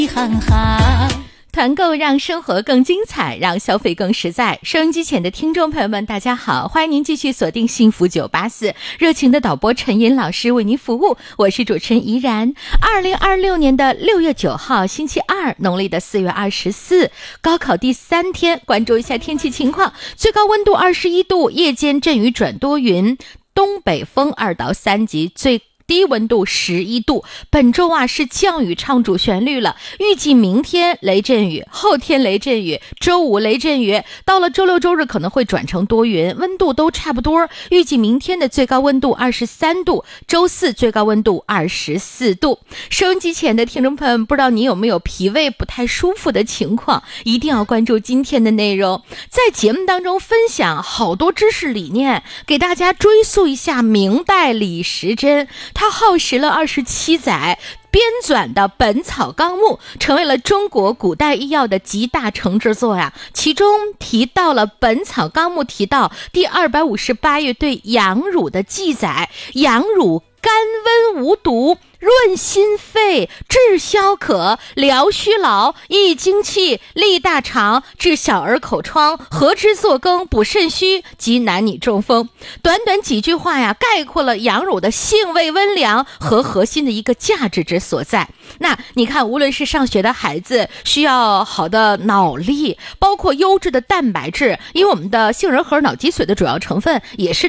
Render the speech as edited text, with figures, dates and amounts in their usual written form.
团购让生活更精彩，让消费更实在。收音机前的听众朋友们大家好，欢迎您继续锁定幸福984，热情的导播陈寅老师为您服务，我是主持人怡然。2026年的6月9号星期二，农历的4月24，高考第3天，关注一下天气情况。最高温度21度，夜间阵雨转多云，东北风2到3级，最低温度11度。本周是降雨唱主旋律了，预计明天雷阵雨，后天雷阵雨，周五雷阵雨，到了周六周日可能会转成多云，温度都差不多。预计明天的最高温度23度，周四最高温度24度。收音机前的听众朋友们，不知道你有没有脾胃不太舒服的情况，一定要关注今天的内容。在节目当中分享好多知识理念，给大家追溯一下明代李时珍，他耗时了27载编纂的《本草纲目》，成为了中国古代医药的集大成之作呀。其中提到了《本草纲目》提到第258页对羊乳的记载，羊乳甘温无毒，润心肺，治消渴，疗虚劳，益精气，利大肠，治小儿口疮，和之作羹，补肾虚及男女中风。短短几句话呀，概括了羊乳的性味温凉和核心的一个价值之所在。那你看，无论是上学的孩子需要好的脑力，包括优质的蛋白质，因为我们的杏仁核脑脊髓的主要成分也是